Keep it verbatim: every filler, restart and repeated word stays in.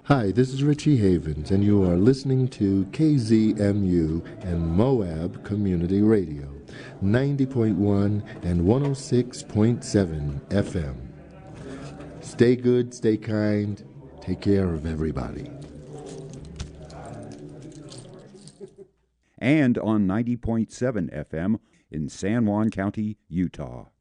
Hi, this is Richie Havens, and you are listening to K Z M U and Moab Community Radio, ninety point one and one oh six point seven F M. Stay good, stay kind, take care of everybody. And on ninety point seven F M in San Juan County, Utah.